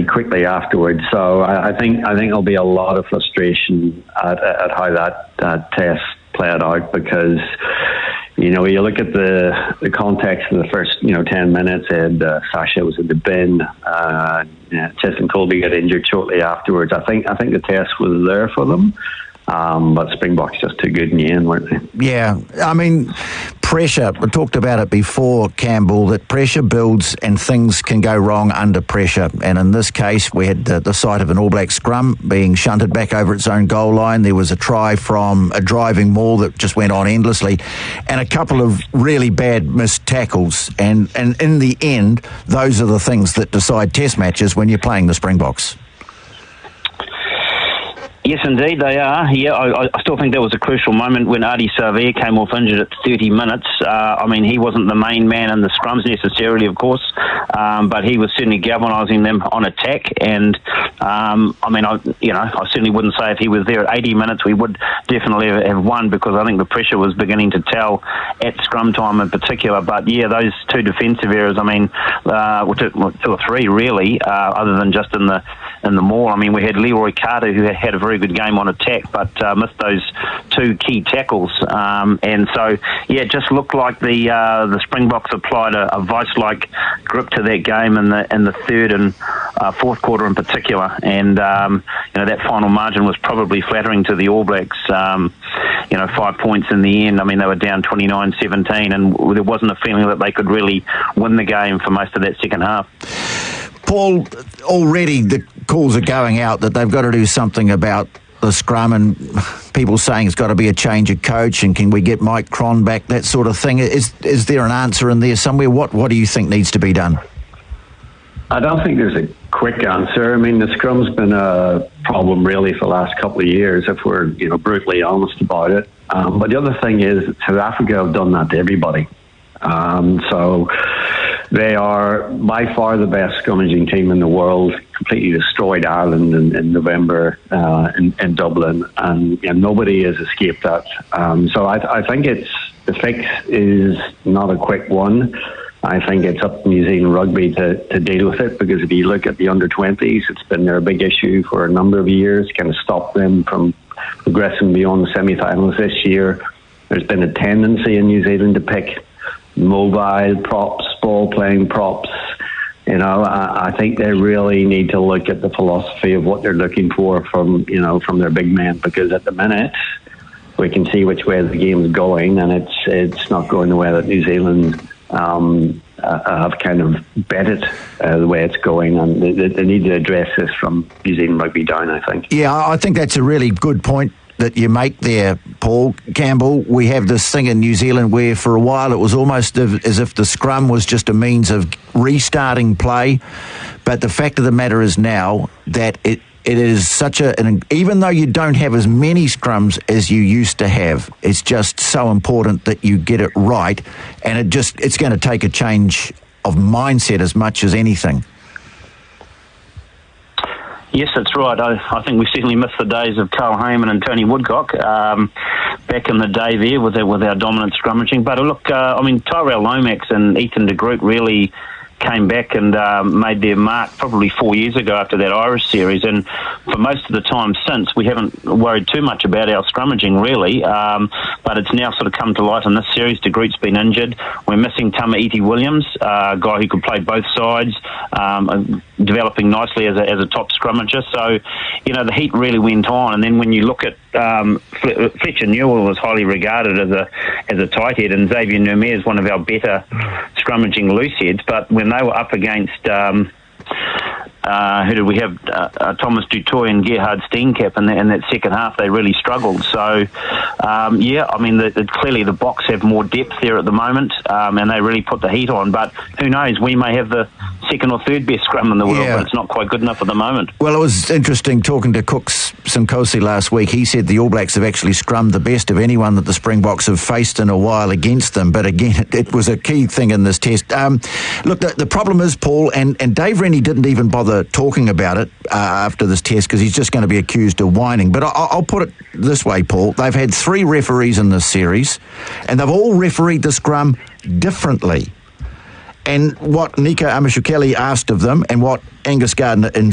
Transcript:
pretty quickly afterwards. So I think there'll be a lot of frustration at how that test played out, because you look at the context of the first 10 minutes, and Sasha was in the bin. Tristan Colby got injured shortly afterwards. I think the test was there for them. But Springboks just too good in the end, weren't they? Yeah, I mean, pressure, we talked about it before, Campbell, that pressure builds and things can go wrong under pressure. And in this case, we had the sight of an All Black scrum being shunted back over its own goal line. There was a try from a driving maul that just went on endlessly, and a couple of really bad missed tackles. And in the end, those are the things that decide test matches when you're playing the Springboks. Yes, indeed, they are. Yeah, I still think that was a crucial moment when Adi Savea came off injured at 30 minutes. I mean, he wasn't the main man in the scrums necessarily, of course, but he was certainly galvanising them on attack. And I mean, I certainly wouldn't say if he was there at 80 minutes we would definitely have won, because I think the pressure was beginning to tell at scrum time in particular. But yeah, those two defensive errors, I mean, two or three really, other than just in the maul. I mean, we had Leroy Carter, who had a very good game on attack, but missed those two key tackles. And so, yeah, it just looked like the Springboks applied a vice-like grip to that game in the third and fourth quarter in particular. And that final margin was probably flattering to the All Blacks. 5 points in the end. I mean, they were down 29-17, and there wasn't a feeling that they could really win the game for most of that second half. Paul, already the calls are going out that they've got to do something about the scrum, and people saying it's got to be a change of coach, and can we get Mike Cron back, that sort of thing. Is there an answer in there somewhere? What do you think needs to be done? I don't think there's a quick answer. I mean, the scrum's been a problem really for the last couple of years, if we're brutally honest about it. But the other thing is, South Africa have done that to everybody. So they are by far the best scrummaging team in the world, completely destroyed Ireland in November in Dublin, and nobody has escaped that. So I think the fix is not a quick one. I think it's up to New Zealand Rugby to deal with it, because if you look at the under-20s, it's been their big issue for a number of years, kind of stopped them from progressing beyond the semi-finals this year. There's been a tendency in New Zealand to pick mobile props, ball-playing props. I think they really need to look at the philosophy of what they're looking for from their big men, because at the minute we can see which way the game's going, and it's not going the way that New Zealand have kind of bet it the way it's going, and they need to address this from New Zealand Rugby down, I think. Yeah, I think that's a really good point that you make there, Paul Campbell. We have this thing in New Zealand where for a while it was almost as if the scrum was just a means of restarting play, but the fact of the matter is now that it is such even though you don't have as many scrums as you used to have, it's just so important that you get it right, and it's going to take a change of mindset as much as anything. Yes, that's right. I think we certainly missed the days of Carl Heyman and Tony Woodcock back in the day there with our dominant scrummaging. But look, Tyrell Lomax and Ethan de Groot really came back and made their mark probably 4 years ago after that Irish series, and for most of the time since we haven't worried too much about our scrummaging really, but it's now sort of come to light in this series. De Groot's been injured. We're missing Tamaiti Williams, a guy who could play both sides, developing nicely as a top scrummager. So the heat really went on, and then when you look at Fletcher Newell was highly regarded as a tight head, and Xavier Nurme is one of our better scrummaging loose heads. But when they were up against who did we have? Thomas Dutoy and Gerhard Steenkamp in that second half, they really struggled. So, clearly the Boks have more depth there at the moment, and they really put the heat on. But who knows? We may have the second or third best scrum in the world, but it's not quite good enough at the moment. Well, it was interesting talking to Cooks Sinkosi last week. He said the All Blacks have actually scrummed the best of anyone that the Springboks have faced in a while against them. But again, it was a key thing in this test. Look, the problem is, Paul, and Dave Rennie didn't even bother talking about it after this test because he's just going to be accused of whining. But I'll put it this way, Paul. They've had 3 referees in this series, and they've all refereed the scrum differently. And what Nika Amashukeli asked of them and what Angus Gardner